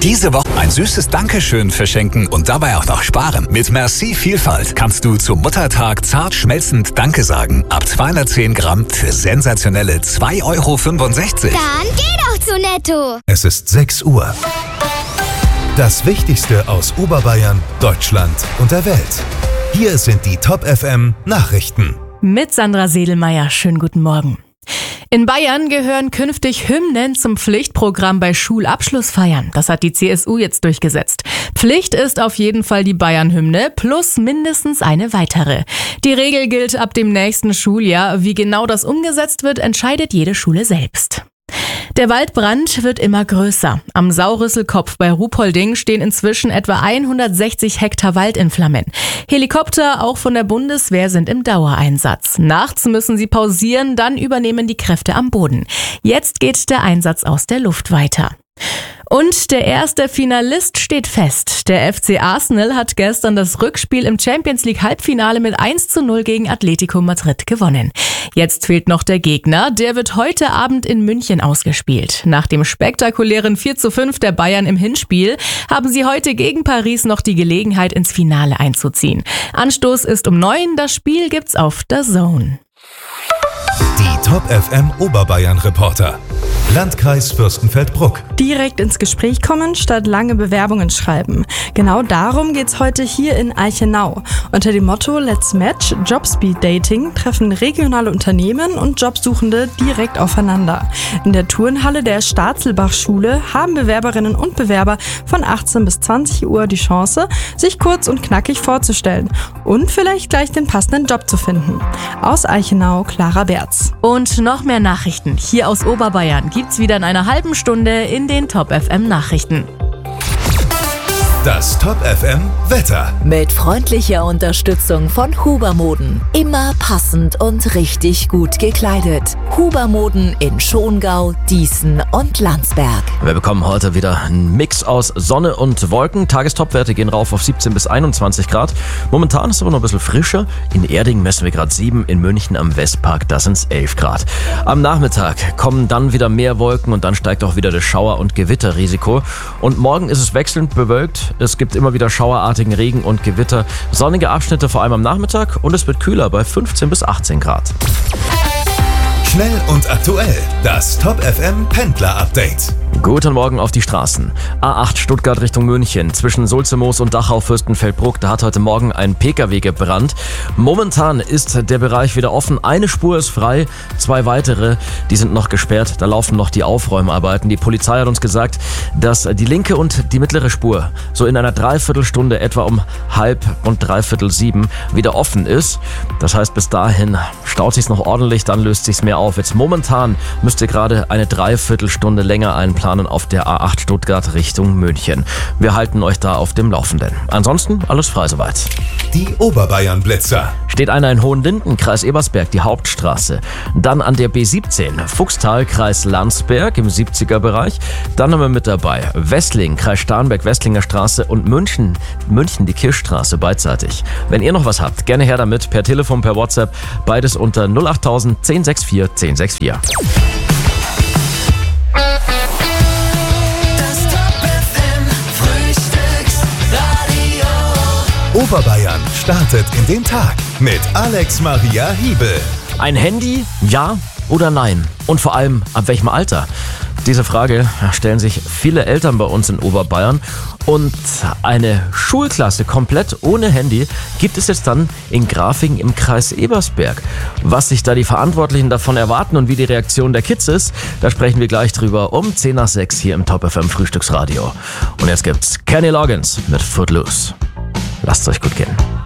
Diese Woche ein süßes Dankeschön verschenken und dabei auch noch sparen. Mit Merci Vielfalt kannst du zum Muttertag zart schmelzend Danke sagen. Ab 210 Gramm für sensationelle 2,65 €. Dann geh doch zu Netto. Es ist 6 Uhr. Das Wichtigste aus Oberbayern, Deutschland und der Welt. Hier sind die Top FM Nachrichten. Mit Sandra Sedelmeier. Schönen guten Morgen. In Bayern gehören künftig Hymnen zum Pflichtprogramm bei Schulabschlussfeiern. Das hat die CSU jetzt durchgesetzt. Pflicht ist auf jeden Fall die Bayern-Hymne plus mindestens eine weitere. Die Regel gilt ab dem nächsten Schuljahr. Wie genau das umgesetzt wird, entscheidet jede Schule selbst. Der Waldbrand wird immer größer. Am Saurüsselkopf bei Ruhpolding stehen inzwischen etwa 160 Hektar Wald in Flammen. Helikopter, auch von der Bundeswehr, sind im Dauereinsatz. Nachts müssen sie pausieren, dann übernehmen die Kräfte am Boden. Jetzt geht der Einsatz aus der Luft weiter. Und der erste Finalist steht fest. Der FC Arsenal hat gestern das Rückspiel im Champions League Halbfinale mit 1:0 gegen Atletico Madrid gewonnen. Jetzt fehlt noch der Gegner. Der wird heute Abend in München ausgespielt. Nach dem spektakulären 4:5 der Bayern im Hinspiel haben sie heute gegen Paris noch die Gelegenheit, ins Finale einzuziehen. Anstoß ist um 9. Das Spiel gibt's auf DAZN. Die Top FM Oberbayern Reporter. Landkreis Fürstenfeldbruck. Direkt ins Gespräch kommen, statt lange Bewerbungen schreiben. Genau darum geht's heute hier in Eichenau. Unter dem Motto Let's Match Jobspeed Dating treffen regionale Unternehmen und Jobsuchende direkt aufeinander. In der Turnhalle der Staatzelbach-Schule haben Bewerberinnen und Bewerber von 18 bis 20 Uhr die Chance, sich kurz und knackig vorzustellen und vielleicht gleich den passenden Job zu finden. Aus Eichenau, Clara Berz. Und noch mehr Nachrichten hier aus Oberbayern gibt's wieder in einer halben Stunde in den Top FM Nachrichten. Das Top FM Wetter. Mit freundlicher Unterstützung von Hubermoden. Immer passend und richtig gut gekleidet. Hubermoden in Schongau, Dießen und Landsberg. Wir bekommen heute wieder einen Mix aus Sonne und Wolken. Tagestopwerte gehen rauf auf 17 bis 21 Grad. Momentan ist es aber noch ein bisschen frischer. In Erding messen wir gerade 7, in München am Westpark, da sind es 11 Grad. Am Nachmittag kommen dann wieder mehr Wolken und dann steigt auch wieder das Schauer- und Gewitterrisiko. Und morgen ist es wechselnd bewölkt. Es gibt immer wieder schauerartigen Regen und Gewitter. Sonnige Abschnitte vor allem am Nachmittag und es wird kühler bei 15 bis 18 Grad. Schnell und aktuell. Das Top FM Pendler Update. Guten Morgen auf die Straßen. A8 Stuttgart Richtung München. Zwischen Sulzemoos und Dachau-Fürstenfeldbruck, da hat heute Morgen ein PKW gebrannt. Momentan ist der Bereich wieder offen. Eine Spur ist frei, 2 weitere, die sind noch gesperrt. Da laufen noch die Aufräumarbeiten. Die Polizei hat uns gesagt, dass die linke und die mittlere Spur so in einer Dreiviertelstunde etwa um 6:30 und 6:45 wieder offen ist. Das heißt, bis dahin staut sich's noch ordentlich, dann löst sich's mehr auf. Jetzt momentan müsst ihr gerade eine Dreiviertelstunde länger einplanen auf der A8 Stuttgart Richtung München. Wir halten euch da auf dem Laufenden. Ansonsten alles frei soweit. Die Oberbayern Blitzer. Steht einer in Hohenlinden, Kreis Ebersberg, die Hauptstraße. Dann an der B17, Fuchstal, Kreis Landsberg im 70er-Bereich. Dann haben wir mit dabei Wessling, Kreis Starnberg, Wesslinger Straße und München, die Kirchstraße beidseitig. Wenn ihr noch was habt, gerne her damit, per Telefon, per WhatsApp, beides unter 08000 1064 1064. Oberbayern startet in den Tag mit Alex Maria Hiebel. Ein Handy, ja oder nein? Und vor allem, ab welchem Alter? Diese Frage stellen sich viele Eltern bei uns in Oberbayern. Und eine Schulklasse komplett ohne Handy gibt es jetzt dann in Grafing im Kreis Ebersberg. Was sich da die Verantwortlichen davon erwarten und wie die Reaktion der Kids ist, da sprechen wir gleich drüber um 5:10 hier im Top FM Frühstücksradio. Und jetzt gibt's Kenny Loggins mit Footloose. Lasst es euch gut gehen.